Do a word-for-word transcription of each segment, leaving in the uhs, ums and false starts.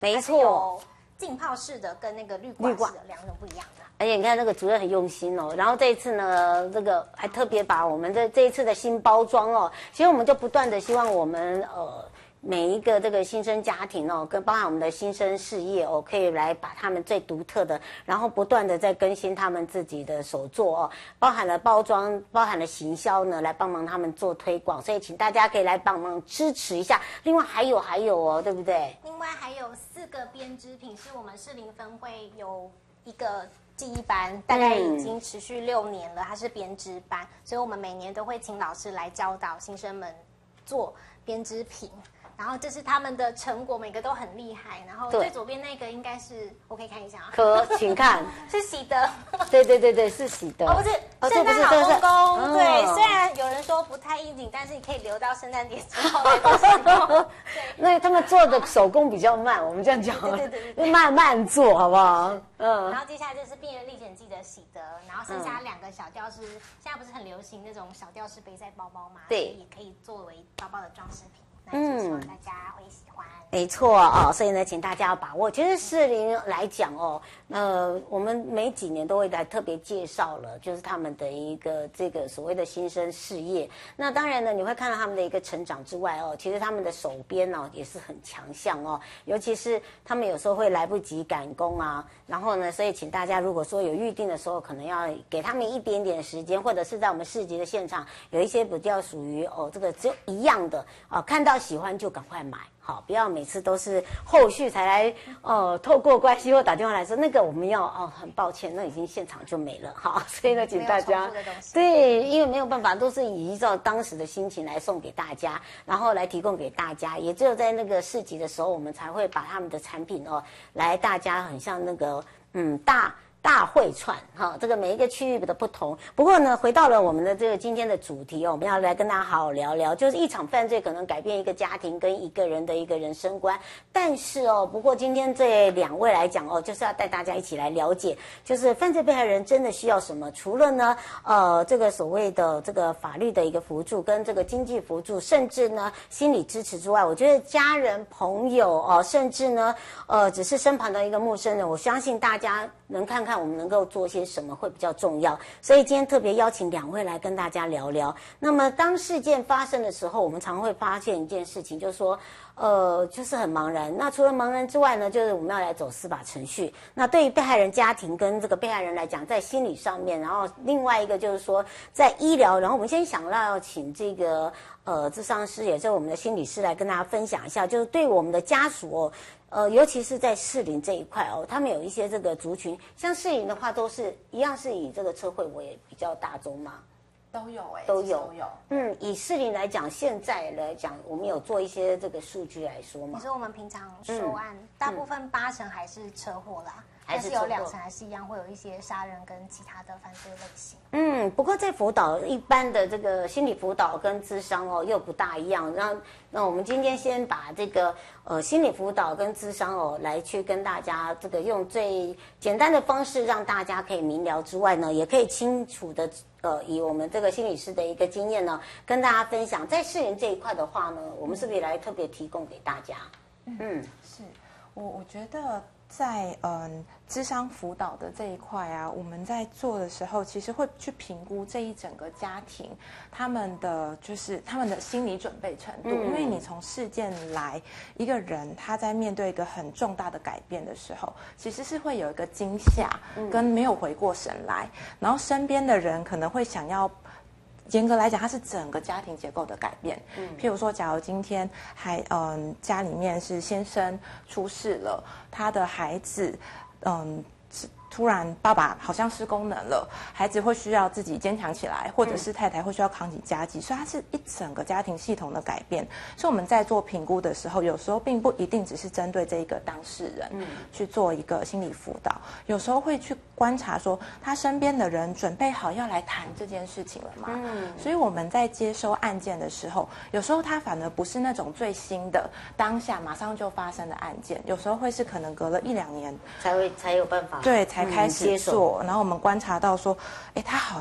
没错， 浸泡式的跟那个滤挂式的两种不一样的。 而且你看那个主任很用心哦，然后这一次呢，这个还特别把我们的这一次的新包装哦，其实我们就不断的希望我们呃。每一个这个新生家庭哦，跟包含我们的新生事业哦，可以来把他们最独特的，然后不断的在更新他们自己的手作哦，包含了包装，包含了行销呢，来帮忙他们做推广，所以请大家可以来帮忙支持一下。另外还有还有哦，对不对？ 另外还有四个编织品是我们士林分会有一个技艺班，大概已经持续六年了，它是编织班，所以我们每年都会请老师来教导新生们做编织品。然后这是他们的成果，每个都很厉害。然后最左边那个应该是，我可以看一下啊。 可，请看， 是喜德。 对对对对，是喜德。 哦，不是， 哦、 圣诞老公公。 哦、 对，虽然有人说不太应景，但是你可以留到圣诞节之后来做使用。对， 那他们做的手工比较慢，我们这样讲， 对对对对， 慢慢做好不好？ 嗯。然后接下来就是《病人历险记》的喜德，然后剩下两个小吊饰，现在不是很流行那种小吊饰背在包包吗？ 对， 也可以作为包包的装饰品。嗯，希望大家会喜欢。 没错哦，所以呢，请大家要把握。其实士林来讲哦，呃，我们每几年都会来特别介绍了，就是他们的一个这个所谓的新生事业。那当然呢，你会看到他们的一个成长之外哦，其实他们的手边哦也是很强项哦，尤其是他们有时候会来不及赶工啊，然后呢，所以请大家如果说有预定的时候，可能要给他们一点点时间，或者是在我们市集的现场有一些比较属于哦这个只有一样的哦，看到喜欢就赶快买。好，不要每次都是后续才来，呃，透过关系或打电话来说那个我们要哦，很抱歉，那已经现场就没了，好，所以呢，请大家对，因为没有办法，都是依照当时的心情来送给大家，然后来提供给大家，也只有在那个市集的时候，我们才会把他们的产品哦，来大家很像那个嗯大。大会串哈，这个每一个区域的不同。不过呢，回到了我们的这个今天的主题哦，我们要来跟大家好好聊聊，就是一场犯罪可能改变一个家庭跟一个人的一个人生观。但是哦，不过今天这两位来讲哦，就是要带大家一起来了解，就是犯罪被害人真的需要什么？除了呢，呃，这个所谓的这个法律的一个辅助跟这个经济辅助，甚至呢心理支持之外，我觉得家人、朋友哦，甚至呢，呃，只是身旁的一个陌生人，我相信大家能看看。看我们能够做些什么会比较重要，所以今天特别邀请两位来跟大家聊聊。那么当事件发生的时候，我们常会发现一件事情，就是说呃，就是很茫然。那除了茫然之外呢，就是我们要来走司法程序。那对于被害人家庭跟这个被害人来讲，在心理上面，然后另外一个就是说在医疗，然后我们先想要请这个呃諮商师，也就是我们的心理师来跟大家分享一下，就是对我们的家属哦。呃，尤其是在士林这一块哦，他们有一些这个族群，像士林的话，都是一样是以这个车祸为比较大宗嘛， 都有哎、欸， 都有都有。 嗯，以士林来讲，现在来讲，我们有做一些这个数据来说嘛。 你说我们平常收案，嗯、大部分八成还是车祸啦。 还是有两层还是一样，会有一些杀人跟其他的犯罪类型。 嗯，不过在辅导一般的这个心理辅导跟諮商哦又不大一样。那那我们今天先把这个呃心理辅导跟諮商哦来去跟大家这个用最简单的方式让大家可以明了之外呢，也可以清楚的呃以我们这个心理师的一个经验呢跟大家分享。在士林这一块的话呢，我们是不是也来特别提供给大家？ 嗯，嗯是我我觉得。在嗯，諮商輔導的這一塊啊，我們在做的時候，其實會去評估這一整個家庭他們的就是他們的心理準備程度，嗯、因為你從事件來，一個人他在面對一個很重大的改變的時候，其實是會有一個驚嚇，跟沒有回過神來，嗯、然後身邊的人可能會想要。嚴格來講，它是整個家庭結構的改變。嗯，譬如說，假如今天還嗯家裡面是先生出事了，他的孩子嗯突然爸爸好像失功能了，孩子會需要自己堅強起來，或者是太太會需要扛起家計，所以它是一整個家庭系統的改變。所以我們在做評估的時候，有時候並不一定只是針對這一個當事人去做一個心理輔導，有時候會去觀察說他身邊的人準備好要來談這件事情了嗎？嗯，所以我們在接收案件的時候，有時候它反而不是那種最新的當下馬上就發生的案件，有時候會是可能隔了一兩年才會才有辦法對才開始做，嗯、然後我們觀察到說，哎，他好像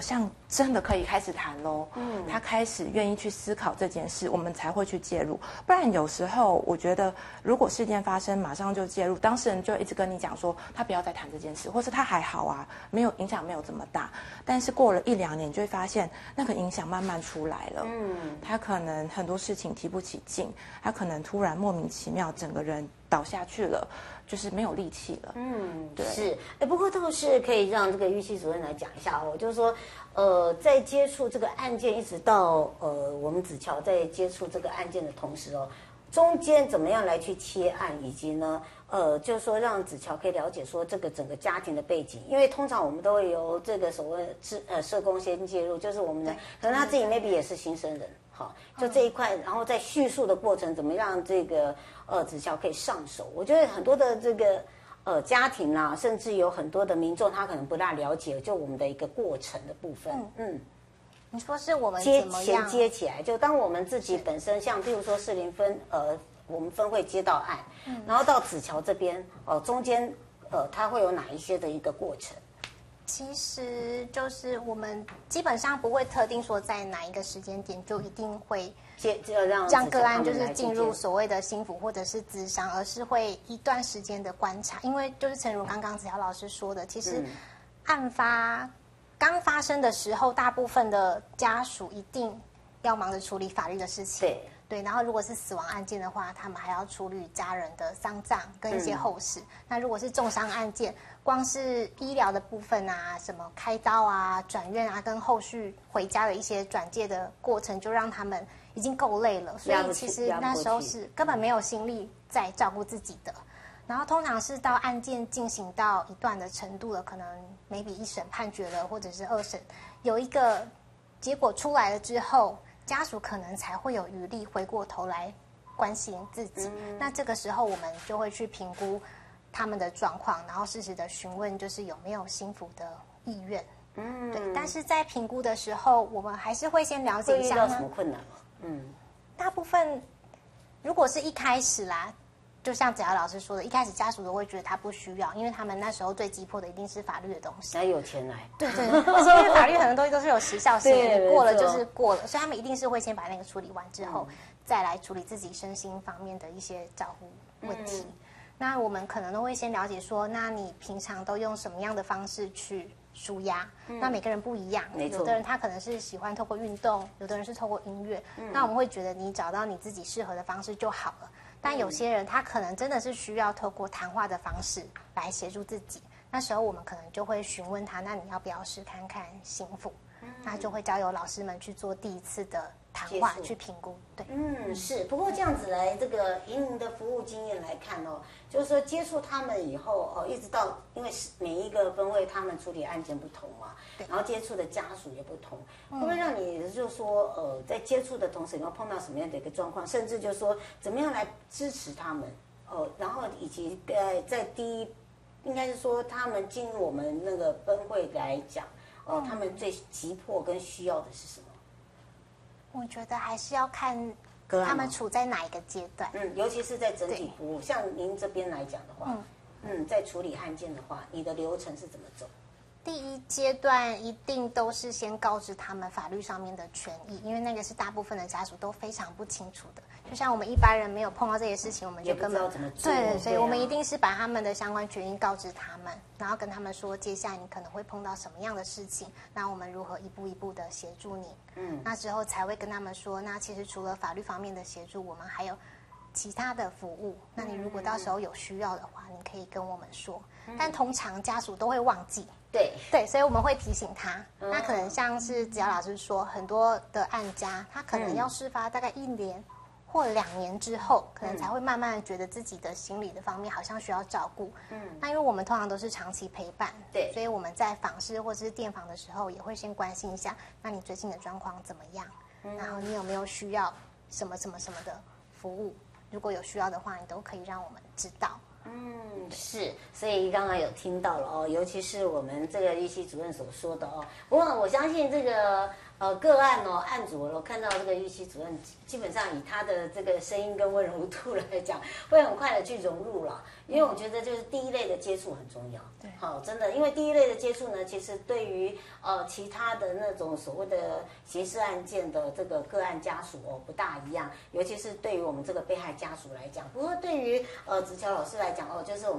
真的可以开始谈喽，嗯，他开始愿意去思考这件事，我们才会去介入。不然有时候我觉得，如果事件发生马上就介入，当事人就一直跟你讲说他不要再谈这件事，或是他还好啊，没有影响没有这么大。但是过了一两年，你就会发现那个影响慢慢出来了，嗯，他可能很多事情提不起劲，他可能突然莫名其妙整个人倒下去了。就是没有力气了， 嗯，对，是，哎，不过倒是可以让这个玉溪主任来讲一下哦，就是说，呃，在接触这个案件，一直到呃，我们子乔在接触这个案件的同时哦，中间怎么样来去切案，以及呢，呃，就是说让子乔可以了解说这个整个家庭的背景，因为通常我们都会由这个所谓是呃社工先介入，就是我们的可能他自己 maybe 也是新生人。好，就这一块，然后在叙述的过程，怎么让这个呃子乔可以上手？我觉得很多的这个呃家庭啊，甚至有很多的民众，他可能不大了解，就我们的一个过程的部分。嗯，嗯你说是我们接怎么样衔接起来，就当我们自己本身，像譬如说士林分呃，我们分会接到案，嗯、然后到子乔这边，哦、呃，中间呃，它会有哪一些的一个过程？ 其实就是我们基本上不会特定说在哪一个时间点就一定会接让让个案就是进入所谓的心辅或者是咨商，而是会一段时间的观察。因为就是诚如刚刚子乔老师说的，其实案发刚发生的时候，大部分的家属一定要忙着处理法律的事情。 对。 对，然后如果是死亡案件的话，他们还要处理家人的丧葬跟一些后事。嗯、那如果是重伤案件，光是医疗的部分啊，什么开刀啊、转院啊，跟后续回家的一些转介的过程，就让他们已经够累了。所以其实那时候是根本没有心力在照顾自己的。然后通常是到案件进行到一段的程度了，可能 maybe 一审判决了，或者是二审有一个结果出来了之后。家属可能才会有余力回过头来关心自己，嗯、那这个时候我们就会去评估他们的状况，然后适时的询问就是有没有心辅的意愿。嗯，对。但是在评估的时候，我们还是会先了解一下。 会遇到什么困难吗？嗯， 大部分如果是一开始啦。就像子乔老师说的，一开始家属都会觉得他不需要，因为他们那时候最急迫的一定是法律的东西。 哪有钱来？ 对对，而且因为法律很多东西都是有时效性的，你过了就是过了，所以他们一定是会先把那个处理完之后，嗯、再来处理自己身心方面的一些照护问题。嗯、那我们可能都会先了解说，那你平常都用什么样的方式去抒压？嗯、那每个人不一样，有的人他可能是喜欢透过运动，有的人是透过音乐。嗯、那我们会觉得你找到你自己适合的方式就好了。但有些人他可能真的是需要透过谈话的方式来协助自己，那时候我们可能就会询问他，那你要不要试看看心辅？嗯、那就会交由老师们去做第一次的谈话去评估。对， 嗯，是。不过这样子来，这个以您的服务经验来看哦，就是说接触他们以后哦，一直到因为每一个分会他们处理案件不同嘛，然后接触的家属也不同，会不会让你就是说呃，在接触的同时有没有碰到什么样的一个状况，甚至就是说怎么样来支持他们哦，然后以及呃在第一，应该是说他们进入我们那个分会来讲。哦，他们最急迫跟需要的是什么？ 我觉得还是要看他们处在哪一个阶段。 嗯，尤其是在整体服务，像您这边来讲的话，嗯，嗯，在处理案件的话，你的流程是怎么走？ 第一阶段一定都是先告知他们法律上面的权益，因为那个是大部分的家属都非常不清楚的。就像我们一般人没有碰到这些事情，我们就根本不知道怎么做。 对，所以我们一定是把他们的相关权益告知他们，然后跟他们说接下来你可能会碰到什么样的事情，那我们如何一步一步的协助你。嗯，那之后才会跟他们说，那其实除了法律方面的协助，我们还有其他的服务。那你如果到时候有需要的话，你可以跟我们说。但通常家属都会忘记。 对对，所以我们会提醒他。嗯、那可能像是子乔老师说，很多的案家，他可能要事发大概一年或两年之后，可能才会慢慢的觉得自己的心理的方面好像需要照顾。嗯，那因为我们通常都是长期陪伴， 对， 所以我们在访视或是电访的时候，也会先关心一下，那你最近的状况怎么样？嗯、然后你有没有需要什么什么什么的服务？如果有需要的话，你都可以让我们知道。 嗯， 是，所以刚刚有听到了哦，尤其是我们这个玉溪主任所说的哦，不过我相信这个呃个案哦，案主我看到这个玉溪主任，基本上以他的这个声音跟温柔度来讲，会很快的去融入了，因为我觉得就是第一类的接触很重要。 对， 好、哦，真的，因为第一类的接触呢，其实对于呃其他的那种所谓的刑事案件的这个个案家属哦不大一样，尤其是对于我们这个被害家属来讲，不过对于呃子乔老师来讲哦，就是我们。